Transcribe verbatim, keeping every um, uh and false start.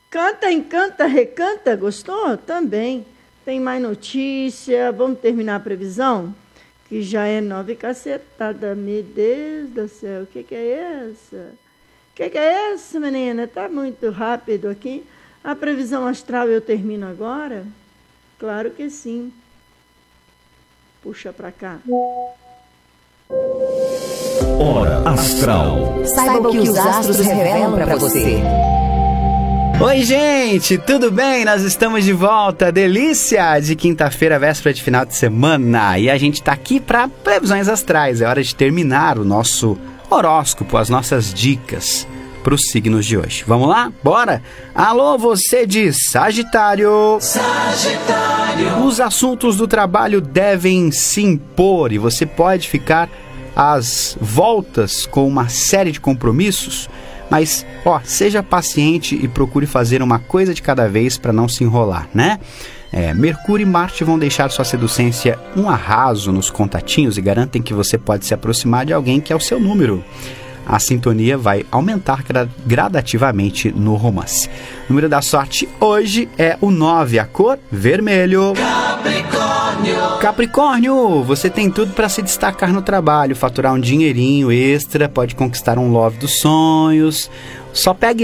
Canta, encanta, recanta, gostou? Também. Tem mais notícia, vamos terminar a previsão? Que já é nove cacetada, meu Deus do céu, o que, que é essa? O que, que é essa, menina? Tá muito rápido aqui. A previsão astral eu termino agora? Claro que sim. Puxa pra cá. Hora Astral. Saiba o que os astros revelam pra você. Oi, gente, tudo bem? Nós estamos de volta. Delícia de quinta-feira, véspera de final de semana. E a gente tá aqui para previsões astrais. É hora de terminar o nosso horóscopo, as nossas dicas para os signos de hoje. Vamos lá? Bora? Alô, você de Sagitário. Sagitário. Os assuntos do trabalho devem se impor e você pode ficar às voltas com uma série de compromissos. Mas, ó, seja paciente e procure fazer uma coisa de cada vez para não se enrolar, né? É, Mercúrio e Marte vão deixar sua seducência um arraso nos contatinhos e garantem que você pode se aproximar de alguém que é o seu número. A sintonia vai aumentar gra- gradativamente no romance. O número da sorte hoje é o nove, a cor vermelho. Capricórnio. Capricórnio, você tem tudo para se destacar no trabalho, faturar um dinheirinho extra, pode conquistar um love dos sonhos. Só pegue